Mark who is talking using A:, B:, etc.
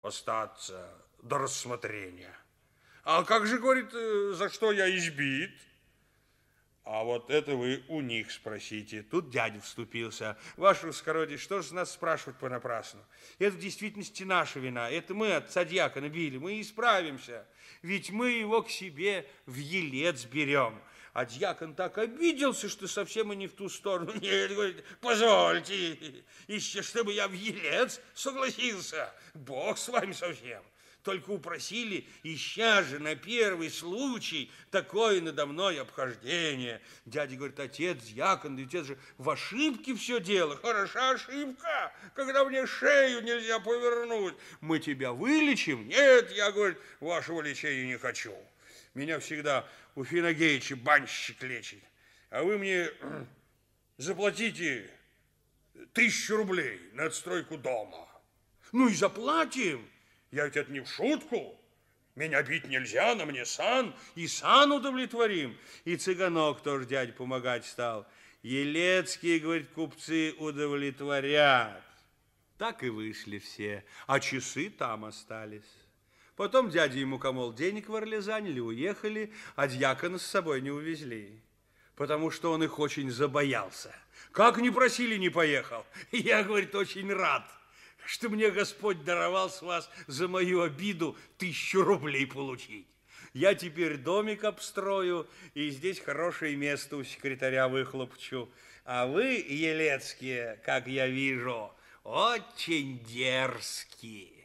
A: остаться до рассмотрения. А как же, говорит, за что я избит? А вот это вы у них спросите. Тут дядя вступился. Ваше высокородие, что же нас спрашивать понапрасну? Это в действительности наша вина. Это мы отца дьякона били. Мы исправимся. Ведь мы его к себе в Елец берем. А дьякон так обиделся, что совсем и не в ту сторону. Нет, говорит, позвольте, еще чтобы я в Елец согласился. Бог с вами совсем. Только упросили, ища же на первый случай такое надо мной обхождение. Дядя говорит, отец, дьякон, да ведь это же в ошибке все дело. Хороша ошибка, когда мне шею нельзя повернуть. Мы тебя вылечим? Нет, я, говорит, вашего лечения не хочу. Меня всегда у Финогеича банщик лечит. А вы мне заплатите 1000 рублей на отстройку дома. Ну и заплатим. Я ведь это не в шутку. Меня бить нельзя, на мне сан, и сан удовлетворим. И цыганок тоже дядя помогать стал. Елецкие, говорит, купцы удовлетворят. Так и вышли все, а часы там остались. Потом дядя ему комол денег в Орле заняли, уехали, а дьякона с собой не увезли, потому что он их очень забоялся. Как не просили, не поехал. Я, говорит, очень рад, что мне Господь даровал с вас за мою обиду 1000 рублей получить. Я теперь домик обстрою, и здесь хорошее место у секретаря выхлопчу. А вы, елецкие, как я вижу, очень дерзкие.